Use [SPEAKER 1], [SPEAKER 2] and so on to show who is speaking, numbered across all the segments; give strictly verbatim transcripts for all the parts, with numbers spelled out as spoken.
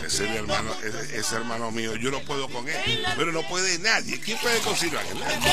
[SPEAKER 1] ese es mi hermano, ese, ese hermano mío, yo no puedo con él, pero no puede nadie. ¿Quién puede con Ciro Ángel? Nadie.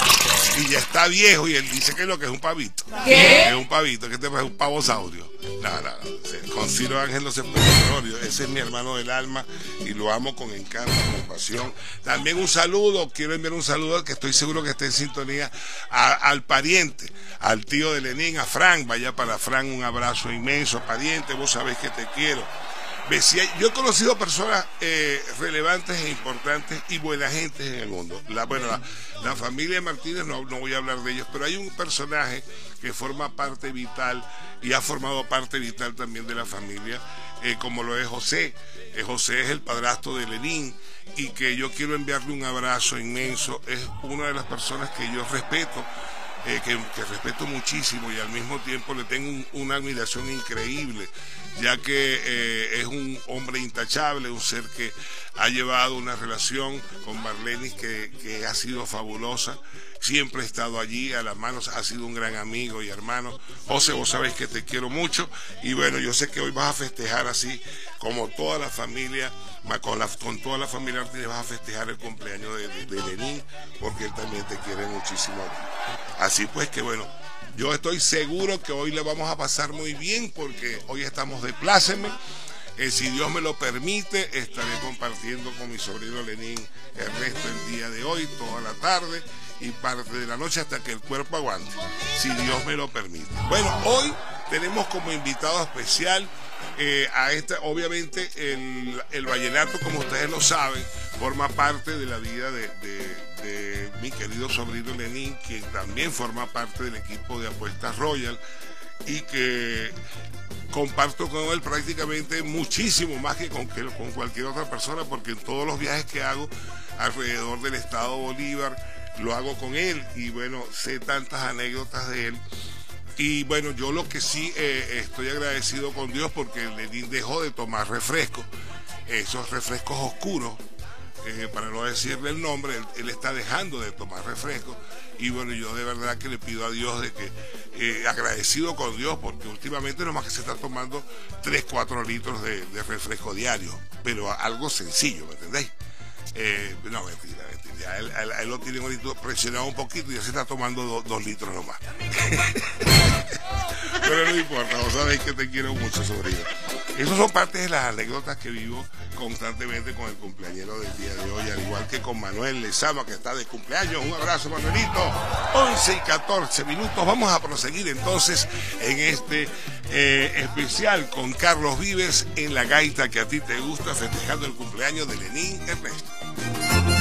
[SPEAKER 1] Y ya está viejo y él dice que es lo que es un pavito.
[SPEAKER 2] ¿Qué?
[SPEAKER 1] Es un pavito, que este es un pavosaurio. No, no, no, con Ciro Ángel no se puede. Ese es mi hermano del alma y lo amo con encanto, con pasión. También un saludo, quiero enviar un saludo que estoy seguro que está en sintonía a, al pariente, al tío de Lenín, a Frank. Vaya para Frank, un abrazo inmenso, pariente, vos sabés que te quiero. Yo he conocido personas eh, relevantes e importantes y buena gente en el mundo. La, bueno, la, la familia Martínez, no, no voy a hablar de ellos, pero hay un personaje que forma parte vital y ha formado parte vital también de la familia, eh, como lo es José. Eh, José es el padrastro de Lenín y que yo quiero enviarle un abrazo inmenso. Es una de las personas que yo respeto. Eh, que, que respeto muchísimo y al mismo tiempo le tengo un, una admiración increíble, ya que eh, es un hombre intachable, un ser que ha llevado una relación con Marlenis que, que ha sido fabulosa, siempre ha estado allí a las manos, ha sido un gran amigo y hermano. José, vos sabés que te quiero mucho y bueno, yo sé que hoy vas a festejar así como toda la familia, con, la, con toda la familia Martínez vas a festejar el cumpleaños de, de, de Lenín, porque él también te quiere muchísimo a ti. Así pues que bueno, yo estoy seguro que hoy le vamos a pasar muy bien porque hoy estamos de pláceme. Eh, si Dios me lo permite, estaré compartiendo con mi sobrino Lenín el resto del día de hoy, toda la tarde y parte de la noche hasta que el cuerpo aguante, si Dios me lo permite. Bueno, hoy tenemos como invitado especial eh, a esta, obviamente el, el vallenato, como ustedes lo saben, forma parte de la vida de, de, de mi querido sobrino Lenín, quien también forma parte del equipo de Apuestas Royal y que comparto con él prácticamente muchísimo más que con, que con cualquier otra persona, porque en todos los viajes que hago alrededor del estado Bolívar lo hago con él y bueno, sé tantas anécdotas de él. Y bueno, yo lo que sí eh, estoy agradecido con Dios porque Lenín dejó de tomar refrescos, esos refrescos oscuros, eh, para no decirle el nombre, él, él está dejando de tomar refrescos. Y bueno, yo de verdad que le pido a Dios de que, eh, agradecido con Dios, porque últimamente nomás que se está tomando tres, cuatro litros de, de refresco diario, pero algo sencillo, ¿me entendéis? Eh, no, mentira, mentira. Ya él, él, él lo tiene un presionado un poquito y ya se está tomando do, dos litros nomás. Pero no importa, vos sabéis que te quiero mucho, sobrino. Esas son parte de las anécdotas que vivo constantemente con el cumpleañero del día de hoy, al igual que con Manuel Lezama, que está de cumpleaños. Un abrazo, Manuelito. once y catorce minutos. Vamos a proseguir entonces en este eh, especial con Carlos Vives en la gaita que a ti te gusta, festejando el cumpleaños de Lenín Ernesto.